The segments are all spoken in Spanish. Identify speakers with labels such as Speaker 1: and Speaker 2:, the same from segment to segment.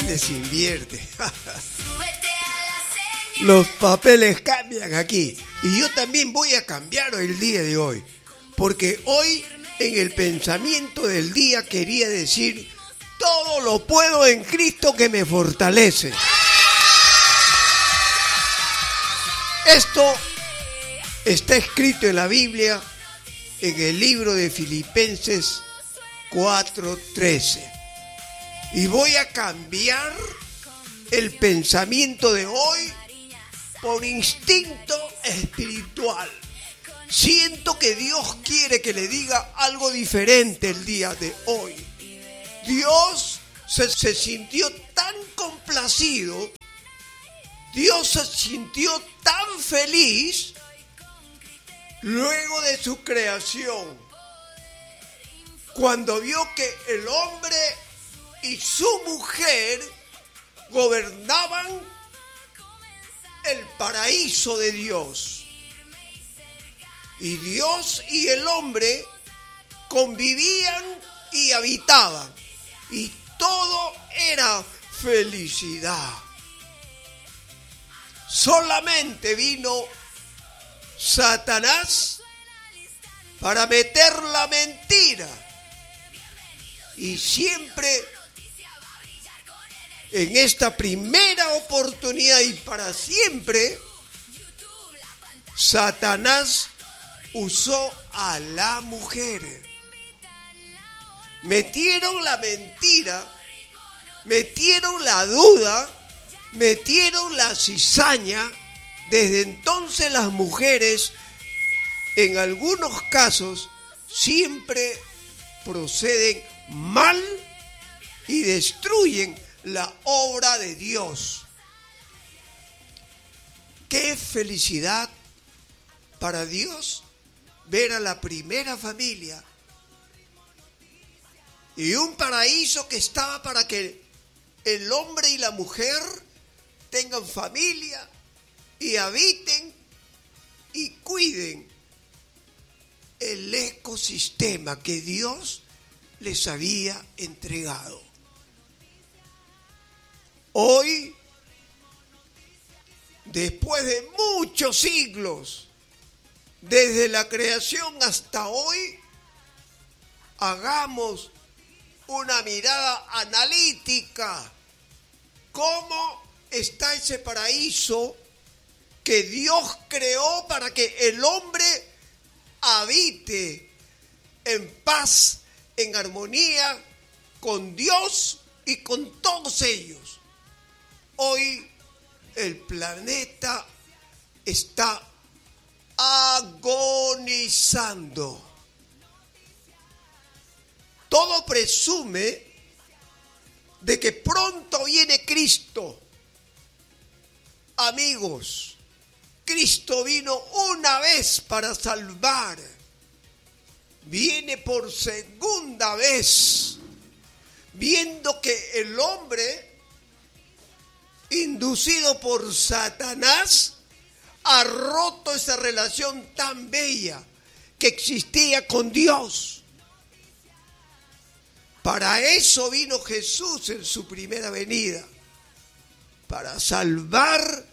Speaker 1: desinvierte. Los papeles cambian aquí. Y yo también voy a cambiar el día de hoy. Porque hoy, en el pensamiento del día, quería decir: todo lo puedo en Cristo que me fortalece. Esto está escrito en la Biblia, en el libro de Filipenses 4:13. Y voy a cambiar el pensamiento de hoy por instinto espiritual. Siento que Dios quiere que le diga algo diferente el día de hoy. Dios se sintió tan complacido, Dios se sintió tan feliz luego de su creación, cuando vio que el hombre y su mujer gobernaban el paraíso de Dios. Y Dios y el hombre convivían y habitaban. Y todo era felicidad. Solamente vino Satanás para meter la mentira. Y siempre en esta primera oportunidad y para siempre, Satanás usó a la mujer. Metieron la mentira, metieron la duda, metieron la cizaña. Desde entonces las mujeres, en algunos casos, siempre proceden mal y destruyen la obra de Dios. ¡Qué felicidad para Dios ver a la primera familia! Y un paraíso que estaba para que el hombre y la mujer tengan familia y habiten y cuiden el ecosistema que Dios les había entregado. Hoy, después de muchos siglos, desde la creación hasta hoy, hagamos una mirada analítica. ¿Cómo está ese paraíso que Dios creó para que el hombre habite en paz, en armonía con Dios y con todos ellos? Hoy el planeta está agonizando. Todo presume de que pronto viene Cristo. Amigos, Cristo vino una vez para salvar. Viene por segunda vez, viendo que el hombre, inducido por Satanás, ha roto esa relación tan bella que existía con Dios. Para eso vino Jesús en su primera venida, para salvar,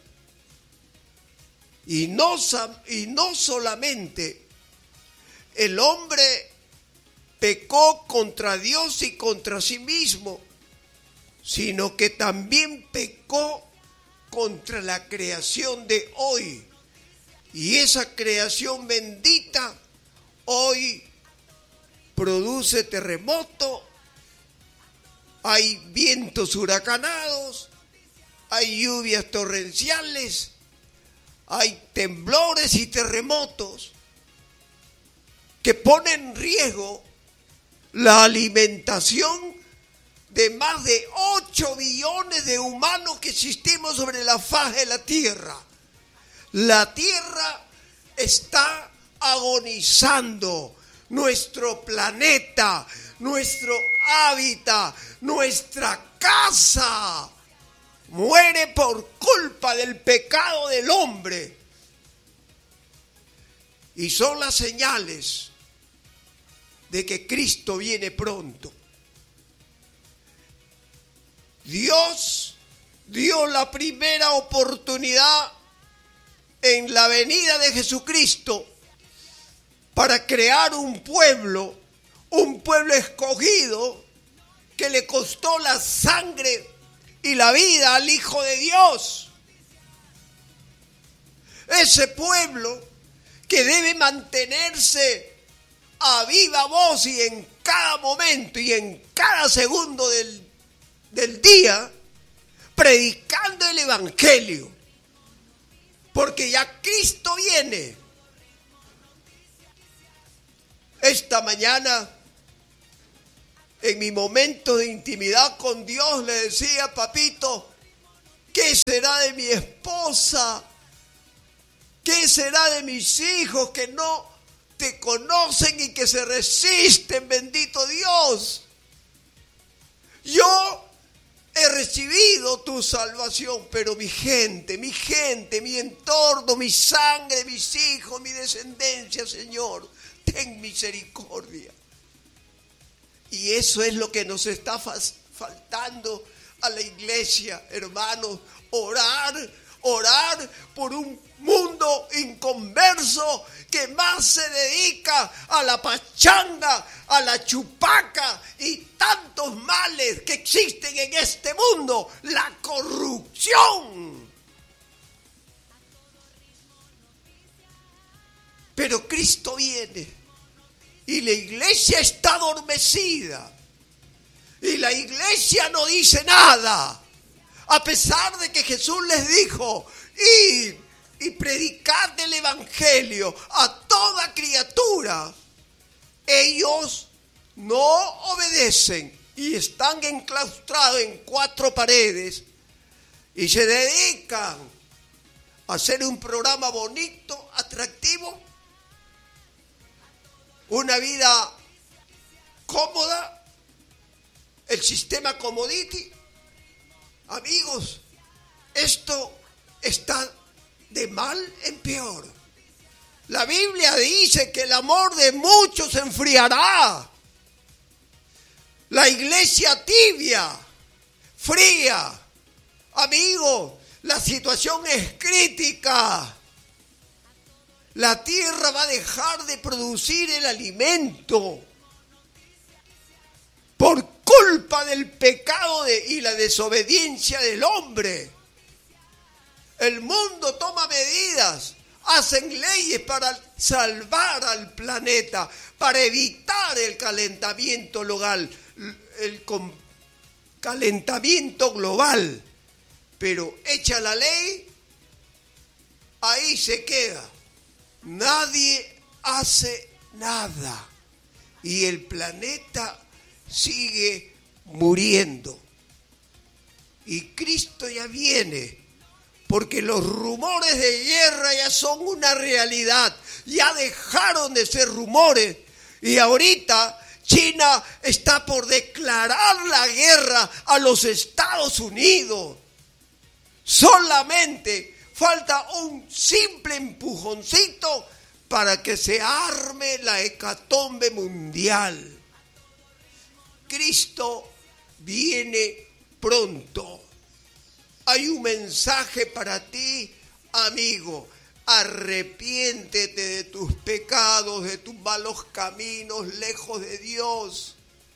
Speaker 1: y no solamente el hombre pecó contra Dios y contra sí mismo, sino que también pecó contra la creación de hoy. Y esa creación bendita hoy produce terremoto, hay vientos huracanados, hay lluvias torrenciales, hay temblores y terremotos que ponen en riesgo la alimentación de más de 8 billones de humanos que existimos sobre la faz de la tierra. La tierra está agonizando. Nuestro planeta, nuestro hábitat, nuestra casa muere por culpa del pecado del hombre. Y son las señales de que Cristo viene pronto. Dios dio la primera oportunidad en la venida de Jesucristo para crear un pueblo escogido que le costó la sangre y la vida al Hijo de Dios. Ese pueblo que debe mantenerse a viva voz y en cada momento y en cada segundo del día predicando el Evangelio, porque ya Cristo viene. Esta mañana, en mi momento de intimidad con Dios, le decía: papito, ¿qué será de mi esposa? ¿Qué será de mis hijos que no te conocen y que se resisten, bendito Dios? Yo he recibido tu salvación, pero mi gente, mi entorno, mi sangre, mis hijos, mi descendencia, Señor, ten misericordia. Y eso es lo que nos está faltando a la iglesia, hermanos. Orar por un mundo inconverso que más se dedica a la pachanga, a la chupaca y tantos males que existen en este mundo. La corrupción. Pero Cristo viene y la iglesia está adormecida. Y la iglesia no dice nada. A pesar de que Jesús les dijo: id y predicad el Evangelio a toda criatura, ellos no obedecen y están enclaustrados en 4 paredes y se dedican a hacer un programa bonito, atractivo, una vida cómoda, el sistema commodity. Amigos, esto está de mal en peor. La Biblia dice que el amor de muchos se enfriará. La iglesia tibia, fría. Amigos, la situación es crítica. La tierra va a dejar de producir el alimento por culpa del pecado y la desobediencia del hombre. El mundo toma medidas, hacen leyes para salvar al planeta, para evitar el calentamiento global, calentamiento global. Pero hecha la ley, ahí se queda. Nadie hace nada y el planeta sigue muriendo. Y Cristo ya viene, porque los rumores de guerra ya son una realidad, ya dejaron de ser rumores. Y ahorita China está por declarar la guerra a los Estados Unidos. Solamente falta un simple empujoncito para que se arme la hecatombe mundial. Cristo viene pronto. Hay un mensaje para ti, amigo. Arrepiéntete de tus pecados, de tus malos caminos, lejos de Dios.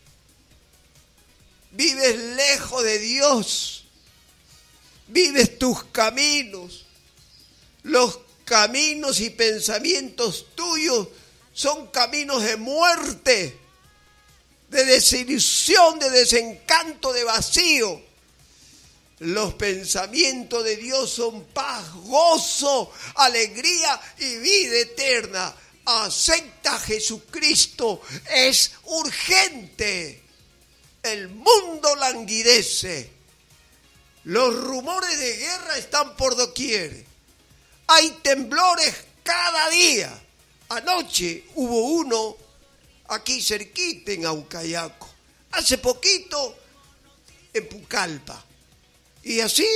Speaker 1: Vives lejos de Dios. Vives tus caminos. Los caminos y pensamientos tuyos son caminos de muerte, de desilusión, de desencanto, de vacío. Los pensamientos de Dios son paz, gozo, alegría y vida eterna. Acepta a Jesucristo, es urgente. El mundo languidece. Los rumores de guerra están por doquier. Hay temblores cada día. Anoche hubo uno aquí cerquita en Aucayaco. Hace poquito en Pucallpa. Y así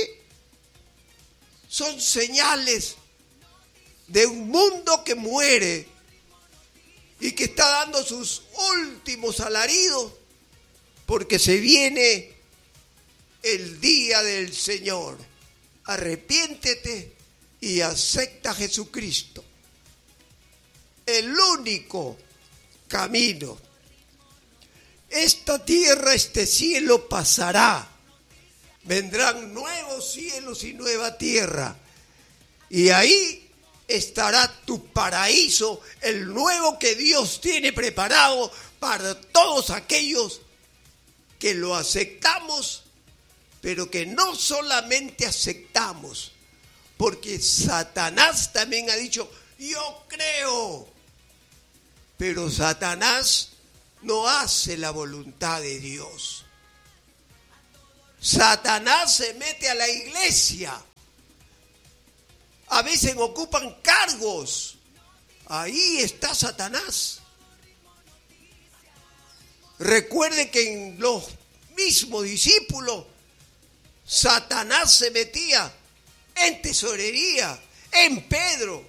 Speaker 1: son señales de un mundo que muere y que está dando sus últimos alaridos porque se viene el día del Señor. Arrepiéntete y acepta a Jesucristo. El único camino. Esta tierra, este cielo pasará. Vendrán nuevos cielos y nueva tierra. Y ahí estará tu paraíso, el nuevo que Dios tiene preparado para todos aquellos que lo aceptamos, pero que no solamente aceptamos, porque Satanás también ha dicho, yo creo, pero Satanás no hace la voluntad de Dios. Satanás se mete a la iglesia. A veces ocupan cargos. Ahí está Satanás. Recuerde que en los mismos discípulos, Satanás se metía en tesorería, en Pedro.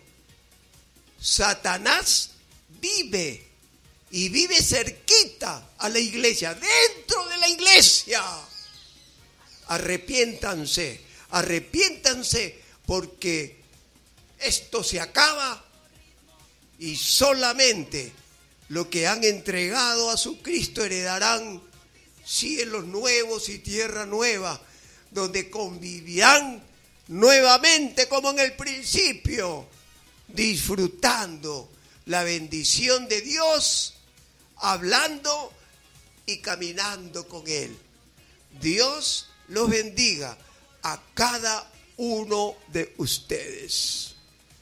Speaker 1: Satanás vive y vive cerquita a la iglesia, dentro de la iglesia. Arrepiéntanse, arrepiéntanse porque esto se acaba y solamente lo que han entregado a su Cristo heredarán cielos nuevos y tierra nueva, donde convivirán nuevamente como en el principio, disfrutando la bendición de Dios, hablando y caminando con Él. Dios los bendiga a cada uno de ustedes.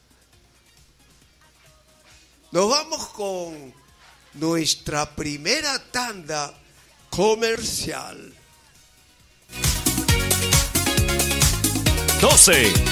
Speaker 1: Nos vamos con nuestra primera tanda comercial.
Speaker 2: 12.